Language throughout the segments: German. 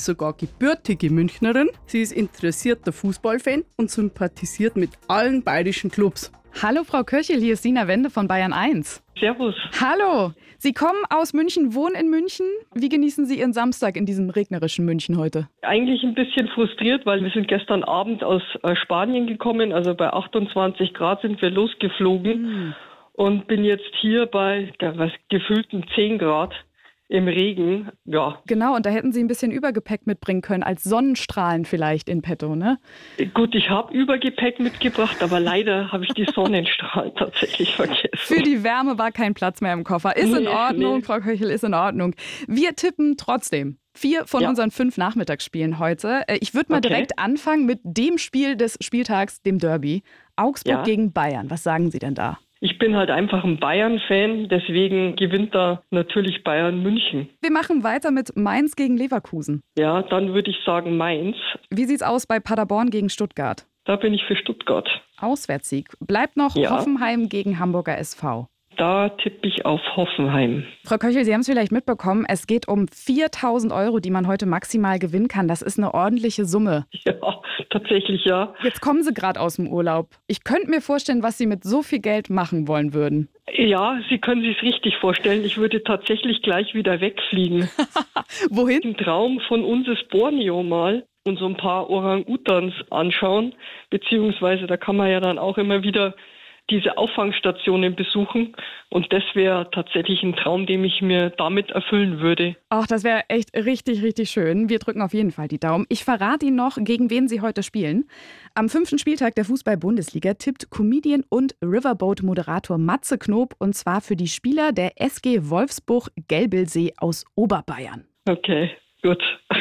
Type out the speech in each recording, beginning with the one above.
sogar gebürtige Münchnerin. Sie ist interessierter Fußballfan und sympathisiert mit allen bayerischen Clubs. Hallo Frau Köchel, hier ist Sina Wende von Bayern 1. Servus. Hallo, Sie kommen aus München, wohnen in München. Wie genießen Sie Ihren Samstag in diesem regnerischen München heute? Eigentlich ein bisschen frustriert, weil wir sind gestern Abend aus Spanien gekommen. Also bei 28 Grad sind wir losgeflogen und bin jetzt hier bei gefühlten 10 Grad. Im Regen, ja. Genau, und da hätten Sie ein bisschen Übergepäck mitbringen können, als Sonnenstrahlen vielleicht in petto, ne? Gut, ich habe Übergepäck mitgebracht, aber leider habe ich die Sonnenstrahlen tatsächlich vergessen. Für die Wärme war kein Platz mehr im Koffer. Ist in Ordnung, Frau Köchel, ist in Ordnung. Wir tippen trotzdem 4 von unseren 5 Nachmittagsspielen heute. Ich würde mal direkt anfangen mit dem Spiel des Spieltags, dem Derby. Augsburg gegen Bayern. Was sagen Sie denn da? Ich bin halt einfach ein Bayern-Fan, deswegen gewinnt da natürlich Bayern München. Wir machen weiter mit Mainz gegen Leverkusen. Ja, dann würde ich sagen Mainz. Wie sieht's aus bei Paderborn gegen Stuttgart? Da bin ich für Stuttgart. Auswärtssieg. Bleibt noch Hoffenheim gegen Hamburger SV. Da tippe ich auf Hoffenheim. Frau Köchel, Sie haben es vielleicht mitbekommen, es geht um 4.000 €, die man heute maximal gewinnen kann. Das ist eine ordentliche Summe. Ja, tatsächlich ja. Jetzt kommen Sie gerade aus dem Urlaub. Ich könnte mir vorstellen, was Sie mit so viel Geld machen wollen würden. Ja, Sie können sich richtig vorstellen. Ich würde tatsächlich gleich wieder wegfliegen. Wohin? Ein Traum von uns ist Borneo mal und so ein paar Orang-Utans anschauen. Beziehungsweise da kann man ja dann auch immer wieder diese Auffangstationen besuchen. Und das wäre tatsächlich ein Traum, den ich mir damit erfüllen würde. Ach, das wäre echt richtig, richtig schön. Wir drücken auf jeden Fall die Daumen. Ich verrate Ihnen noch, gegen wen Sie heute spielen. Am 5. Spieltag der Fußball-Bundesliga tippt Comedian und Riverboat-Moderator Matze Knob, und zwar für die Spieler der SG Wolfsburg-Gelbelsee aus Oberbayern. Okay, gut.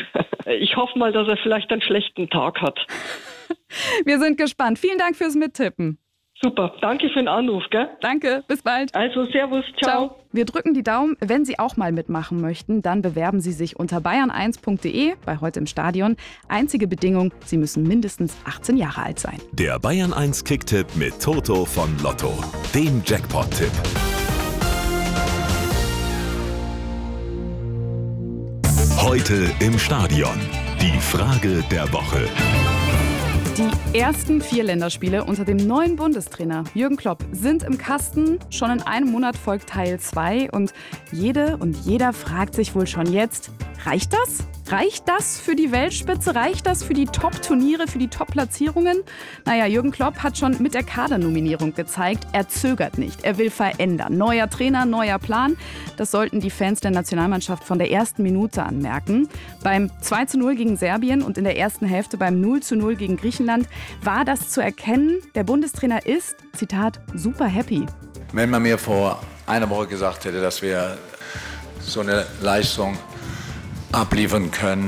Ich hoffe mal, dass er vielleicht einen schlechten Tag hat. Wir sind gespannt. Vielen Dank fürs Mittippen. Super, danke für den Anruf, gell? Danke, bis bald. Also, servus, ciao. Wir drücken die Daumen. Wenn Sie auch mal mitmachen möchten, dann bewerben Sie sich unter bayern1.de bei Heute im Stadion. Einzige Bedingung, Sie müssen mindestens 18 Jahre alt sein. Der Bayern 1 Kicktipp mit Toto von Lotto, dem Jackpot-Tipp. Heute im Stadion. Die Frage der Woche. Die ersten 4 Länderspiele unter dem neuen Bundestrainer Jürgen Klopp sind im Kasten. Schon in einem Monat folgt Teil 2 und jede und jeder fragt sich wohl schon jetzt, reicht das? Reicht das für die Weltspitze? Reicht das für die Top-Turniere, für die Top-Platzierungen? Naja, Jürgen Klopp hat schon mit der Kadernominierung gezeigt, er zögert nicht, er will verändern. Neuer Trainer, neuer Plan. Das sollten die Fans der Nationalmannschaft von der ersten Minute anmerken. Beim 2:0 gegen Serbien und in der ersten Hälfte beim 0:0 gegen Griechenland war das zu erkennen. Der Bundestrainer ist, Zitat, super happy. Wenn man mir vor einer Woche gesagt hätte, dass wir so eine Leistung abliefern können,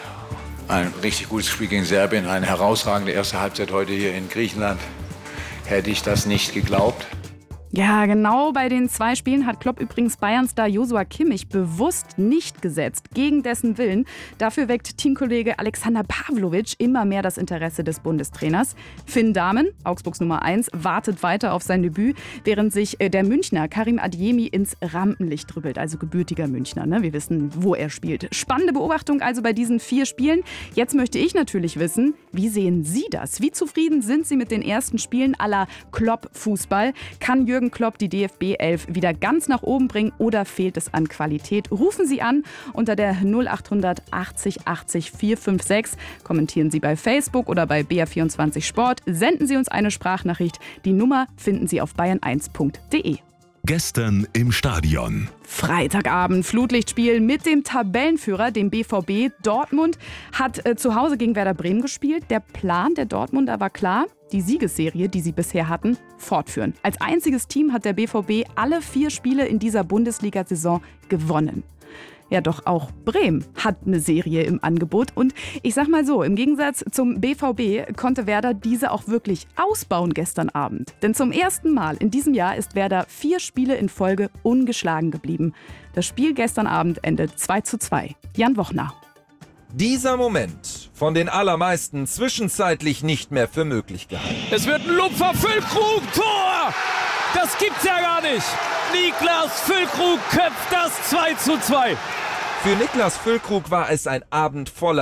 ein richtig gutes Spiel gegen Serbien, eine herausragende erste Halbzeit heute hier in Griechenland, hätte ich das nicht geglaubt. Ja, genau bei den 2 Spielen hat Klopp übrigens Bayern-Star Joshua Kimmich bewusst nicht gesetzt, gegen dessen Willen. Dafür weckt Teamkollege Alexander Pavlovic immer mehr das Interesse des Bundestrainers. Finn Dahmen, Augsburgs Nummer 1, wartet weiter auf sein Debüt, während sich der Münchner Karim Adeyemi ins Rampenlicht dribbelt, also gebürtiger Münchner. Ne? Wir wissen, wo er spielt. Spannende Beobachtung also bei diesen 4 Spielen. Jetzt möchte ich natürlich wissen, wie sehen Sie das? Wie zufrieden sind Sie mit den ersten Spielen à la Klopp-Fußball? Kann Jürgen Klopp die DFB 11 wieder ganz nach oben bringen oder fehlt es an Qualität? Rufen Sie an unter der 0800 80 80 456. Kommentieren Sie bei Facebook oder bei BR24 Sport. Senden Sie uns eine Sprachnachricht. Die Nummer finden Sie auf bayern1.de. Gestern im Stadion. Freitagabend, Flutlichtspiel mit dem Tabellenführer, dem BVB. Dortmund hat zu Hause gegen Werder Bremen gespielt. Der Plan der Dortmunder war klar: die Siegesserie, die sie bisher hatten, fortführen. Als einziges Team hat der BVB alle 4 Spiele in dieser Bundesliga-Saison gewonnen. Ja, doch auch Bremen hat eine Serie im Angebot. Und ich sag mal so, im Gegensatz zum BVB konnte Werder diese auch wirklich ausbauen gestern Abend. Denn zum ersten Mal in diesem Jahr ist Werder 4 Spiele in Folge ungeschlagen geblieben. Das Spiel gestern Abend endet 2:2. Jan Wochner. Dieser Moment von den allermeisten zwischenzeitlich nicht mehr für möglich gehalten. Es wird ein Lupfer, Füllkrug, Tor! Das gibt's ja gar nicht! Niklas Füllkrug köpft das 2:2. Für Niklas Füllkrug war es ein Abend voller